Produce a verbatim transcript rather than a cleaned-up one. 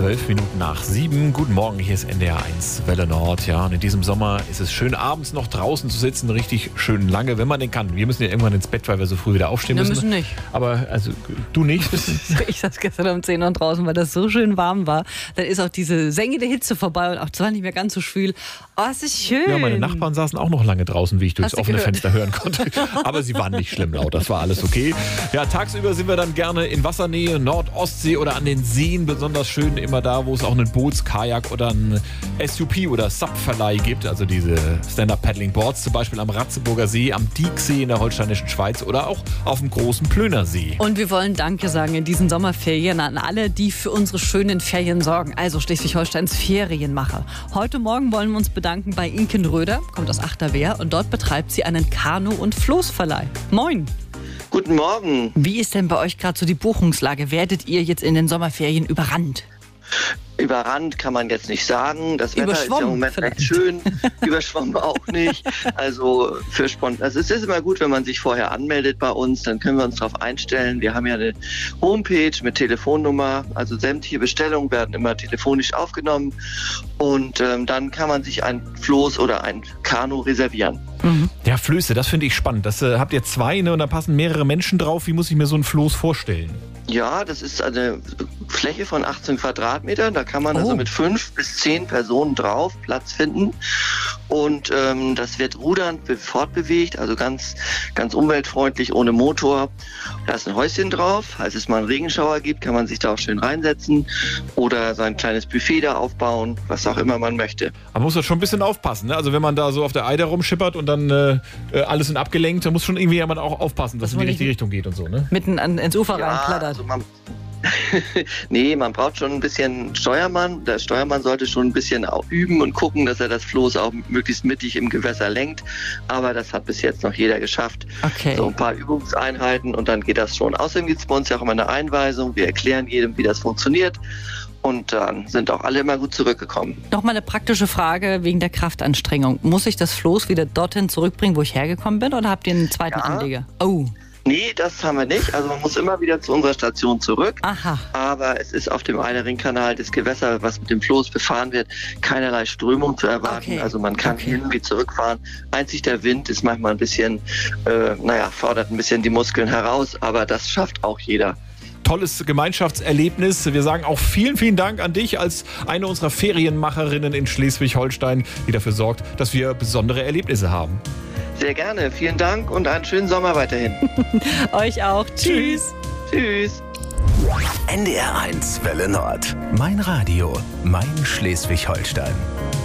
Zwölf Minuten nach sieben. Guten Morgen, hier ist N D R eins Welle Nord. Ja, und in diesem Sommer ist es schön, abends noch draußen zu sitzen, richtig schön lange, wenn man denn kann. Wir müssen ja irgendwann ins Bett, weil wir so früh wieder aufstehen Wir müssen. müssen nicht. Aber also du nicht. Ich saß gestern um zehn Uhr draußen, weil das so schön warm war. Dann ist auch diese sengende Hitze vorbei und auch zwar nicht mehr ganz so schwül. Oh, es ist schön. Ja, meine Nachbarn saßen auch noch lange draußen, wie ich durchs Hast du offene gehört? Fenster hören konnte. Aber sie waren nicht schlimm laut, das war alles okay. Ja, tagsüber sind wir dann gerne in Wassernähe, Nord-Ostsee oder an den Seen, besonders schön immer da, wo es auch einen Boots-, Kajak oder einen S U P oder Sub-Verleih gibt. Also diese Stand-Up-Paddling-Boards, zum Beispiel am Ratzeburger See, am Dieksee in der holsteinischen Schweiz oder auch auf dem großen Plöner See. Und wir wollen Danke sagen in diesen Sommerferien an alle, die für unsere schönen Ferien sorgen. Also Schleswig-Holsteins Ferienmacher. Heute Morgen wollen wir uns bedanken bei Inken Röder, kommt aus Achterwehr und dort betreibt sie einen Kanu- und Floßverleih. Moin! Guten Morgen. Wie ist denn bei euch gerade so die Buchungslage? Werdet ihr jetzt in den Sommerferien überrannt? Überrannt kann man jetzt nicht sagen. Das Wetter ist ja im Überschwommen Moment vielleicht. recht schön. Überschwommen auch nicht. Also für spontan. Also es ist immer gut, wenn man sich vorher anmeldet bei uns. Dann können wir uns darauf einstellen. Wir haben ja eine Homepage mit Telefonnummer. Also sämtliche Bestellungen werden immer telefonisch aufgenommen. Und ähm, dann kann man sich ein Floß oder ein Kanu reservieren. Ja, Flöße, das finde ich spannend. Das äh, habt ihr zwei, ne, und da passen mehrere Menschen drauf. Wie muss ich mir so ein Floß vorstellen? Ja, das ist eine Fläche von achtzehn Quadratmetern. Da kann man also Oh. mit fünf bis zehn Personen drauf Platz finden. Und ähm, das wird rudernd be- fortbewegt, also ganz, ganz umweltfreundlich, ohne Motor. Da ist ein Häuschen drauf. Falls es mal einen Regenschauer gibt, kann man sich da auch schön reinsetzen oder sein kleines Buffet da aufbauen, was auch immer man möchte. Man muss da schon ein bisschen aufpassen, ne? Also wenn man da so auf der Eider rumschippert und dann äh, äh, alles sind abgelenkt, da muss schon irgendwie jemand auch aufpassen, dass es in die man richtige nicht- Richtung geht und so, ne? Mitten an, ins Ufer reinplattert. also man nee, man braucht schon ein bisschen Steuermann. Der Steuermann sollte schon ein bisschen auch üben und gucken, dass er das Floß auch möglichst mittig im Gewässer lenkt. Aber das hat bis jetzt noch jeder geschafft. Okay. So ein paar Übungseinheiten und dann geht das schon. Außerdem gibt es bei uns ja auch immer eine Einweisung. Wir erklären jedem, wie das funktioniert. Und dann sind auch alle immer gut zurückgekommen. Nochmal eine praktische Frage wegen der Kraftanstrengung. Muss ich das Floß wieder dorthin zurückbringen, wo ich hergekommen bin, oder habt ihr einen zweiten Ja. Anleger? Oh, Nee, das haben wir nicht. Also man muss immer wieder zu unserer Station zurück. aha. Aber es ist auf dem Einer-Ring-Kanal das Gewässer, was mit dem Floß befahren wird, keinerlei Strömung zu erwarten. Okay. Also man kann Okay. hin wie zurückfahren. Einzig der Wind ist manchmal ein bisschen, äh, naja, fordert ein bisschen die Muskeln heraus, aber das schafft auch jeder. Tolles Gemeinschaftserlebnis. Wir sagen auch vielen, vielen Dank an dich als eine unserer Ferienmacherinnen in Schleswig-Holstein, die dafür sorgt, dass wir besondere Erlebnisse haben. Sehr gerne. Vielen Dank und einen schönen Sommer weiterhin. Euch auch. Tschüss. Tschüss. N D R eins Welle Nord. Mein Radio, mein Schleswig-Holstein.